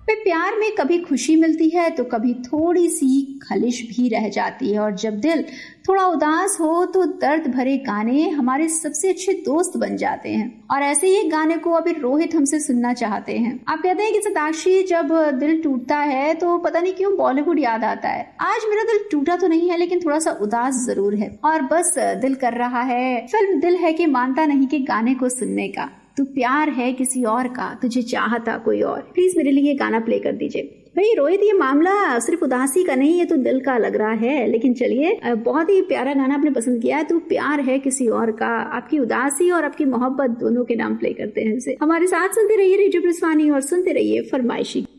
पे प्यार में कभी खुशी मिलती है तो कभी थोड़ी सी खलिश भी रह जाती है, और जब दिल थोड़ा उदास हो तो दर्द भरे गाने हमारे सबसे अच्छे दोस्त बन जाते हैं। और ऐसे ही एक गाने को अभी रोहित हमसे सुनना चाहते हैं। आप कहते हैं कि सताक्षी, जब दिल टूटता है तो पता नहीं क्यों बॉलीवुड याद आता है। आज मेरा दिल टूटा तो नहीं है, लेकिन थोड़ा सा उदास जरूर है, और बस दिल कर रहा है फिल्म दिल है कि मानता नहीं के गाने को सुनने का। तू प्यार है किसी और का, तुझे चाहता कोई और। प्लीज मेरे लिए ये गाना प्ले कर दीजिए। भाई रोहित, ये मामला सिर्फ उदासी का नहीं है, तो दिल का लग रहा है, लेकिन चलिए, बहुत ही प्यारा गाना आपने पसंद किया है। तू प्यार है किसी और का, आपकी उदासी और आपकी मोहब्बत दोनों के नाम प्ले करते हैं। हमारे साथ सुनते रहिए रेडियो ब्रिस्वानी और सुनते रहिए फरमाइशी।